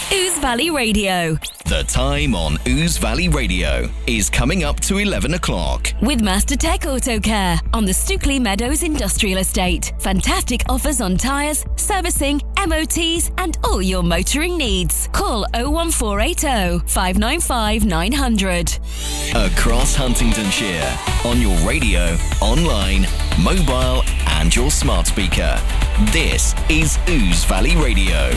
Ouse Valley Radio. The time on Ouse Valley Radio is coming up to 11 o'clock. With Master Tech Auto Care on the Stookley Meadows Industrial Estate. Fantastic offers on tyres, servicing, MOTs and all your motoring needs. Call 01480 595 900. Across Huntingdonshire, on your radio, online, mobile and your smart speaker. This is Ouse Valley Radio.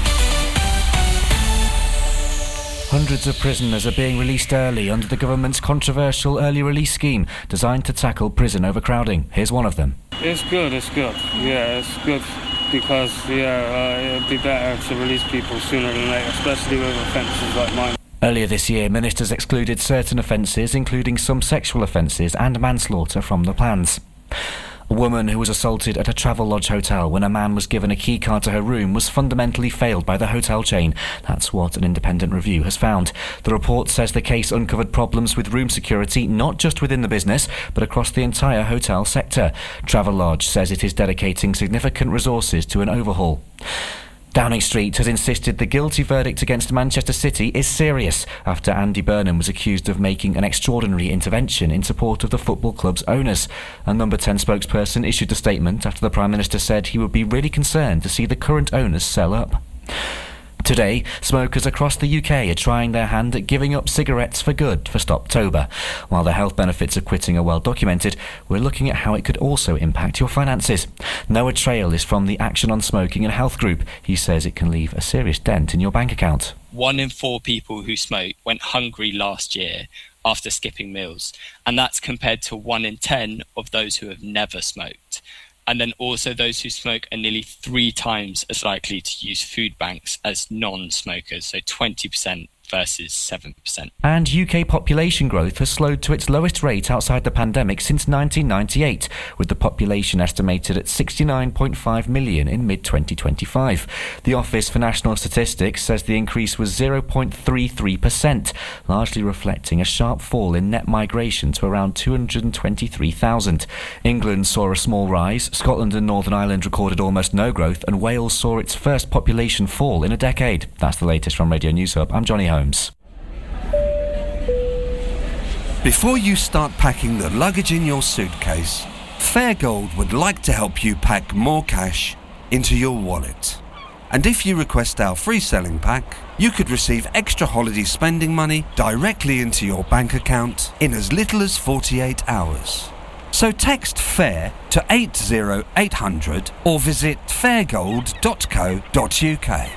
Hundreds of prisoners are being released early under the government's controversial early release scheme designed to tackle prison overcrowding. Here's one of them. It's good. Yeah, it's good because, it'd be better to release people sooner than later, especially with offences like mine. Earlier this year, ministers excluded certain offences, including some sexual offences and manslaughter, from the plans. A woman who was assaulted at a Travelodge hotel when a man was given a key card to her room was fundamentally failed by the hotel chain. That's what an independent review has found. The report says the case uncovered problems with room security, not just within the business, but across the entire hotel sector. Travelodge says it is dedicating significant resources to an overhaul. Downing Street has insisted the guilty verdict against Manchester City is serious after Andy Burnham was accused of making an extraordinary intervention in support of the football club's owners. A Number 10 spokesperson issued a statement after the Prime Minister said he would be really concerned to see the current owners sell up. Today, smokers across the UK are trying their hand at giving up cigarettes for good for Stoptober. While the health benefits of quitting are well documented, we're looking at how it could also impact your finances. Noah Trail is from the Action on Smoking and Health group. He says it can leave a serious dent in your bank account. 1 in 4 people who smoke went hungry last year after skipping meals, and that's compared to 1 in 10 of those who have never smoked. And then also those who smoke are nearly 3 times as likely to use food banks as non-smokers, so 20% versus 7%. And UK population growth has slowed to its lowest rate outside the pandemic since 1998, with the population estimated at 69.5 million in mid-2025. The Office for National Statistics says the increase was 0.33%, largely reflecting a sharp fall in net migration to around 223,000. England saw a small rise, Scotland and Northern Ireland recorded almost no growth, and Wales saw its first population fall in a decade. That's the latest from Radio News Hub. I'm Johnny Holmes. Before you start packing the luggage in your suitcase, Fairgold would like to help you pack more cash into your wallet. And if you request our free selling pack, you could receive extra holiday spending money directly into your bank account in as little as 48 hours. So text FAIR to 80800 or visit fairgold.co.uk.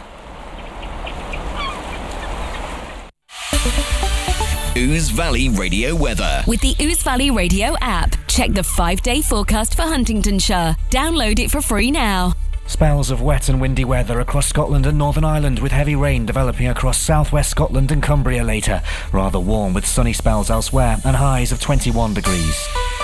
Ouse Valley Radio weather. With the Ouse Valley Radio app, check the 5-day forecast for Huntingdonshire. Download it for free now. Spells of wet and windy weather across Scotland and Northern Ireland, with heavy rain developing across southwest Scotland and Cumbria later. Rather warm with sunny spells elsewhere and highs of 21 degrees.